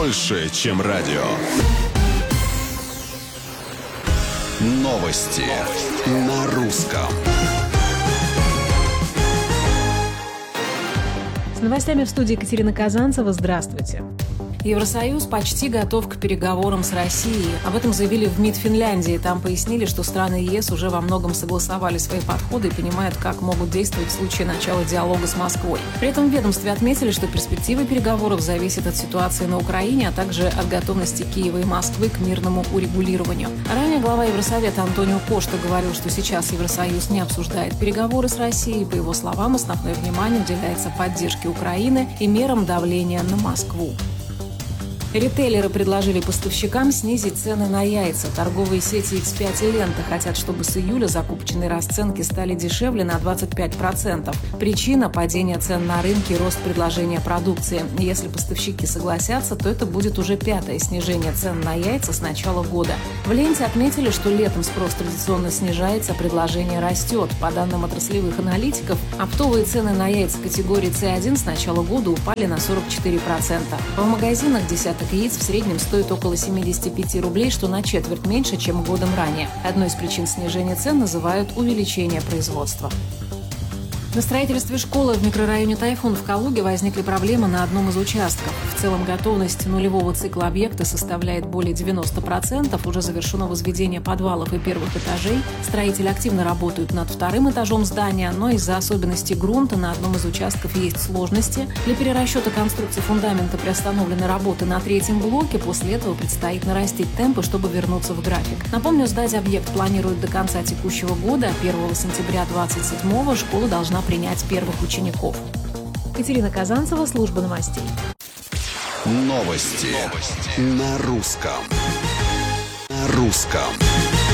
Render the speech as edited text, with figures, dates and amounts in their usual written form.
больше, чем радио. Новости на русском. С новостями в студии Екатерина Казанцева. Здравствуйте. Евросоюз почти готов к переговорам с Россией. Об этом заявили в МИД Финляндии. Там пояснили, что страны ЕС уже во многом согласовали свои подходы и понимают, как могут действовать в случае начала диалога с Москвой. При этом в ведомстве отметили, что перспективы переговоров зависят от ситуации на Украине, а также от готовности Киева и Москвы к мирному урегулированию. Ранее глава Евросовета Антонио Кошта говорил, что сейчас Евросоюз не обсуждает переговоры с Россией. По его словам, основное внимание уделяется поддержке Украины и мерам давления на Москву. Ритейлеры предложили поставщикам снизить цены на яйца. Торговые сети X5 и Лента хотят, чтобы с июля закупочные расценки стали дешевле на 25%. Причина – падение цен на рынке и рост предложения продукции. Если поставщики согласятся, то это будет уже 5-е снижение цен на яйца с начала года. В Ленте отметили, что летом спрос традиционно снижается, а предложение растет. По данным отраслевых аналитиков, оптовые цены на яйца категории C1 с начала года упали на 44%. В магазинах десяток яиц в среднем стоит около 75 рублей, что на четверть меньше, чем годом ранее. Одной из причин снижения цен называют увеличение производства. На строительстве школы в микрорайоне Тайфун в Калуге возникли проблемы на одном из участков. В целом готовность нулевого цикла объекта составляет более 90%. Уже завершено возведение подвалов и первых этажей. Строители активно работают над вторым этажом здания, но из-за особенностей грунта на одном из участков есть сложности. Для перерасчета конструкции фундамента приостановлены работы на третьем блоке. После этого предстоит нарастить темпы, чтобы вернуться в график. Напомню, сдать объект планируют до конца текущего года. 1 сентября 2027 школа должна принять первых учеников. Екатерина Казанцева, служба новостей. Новости на русском. На русском.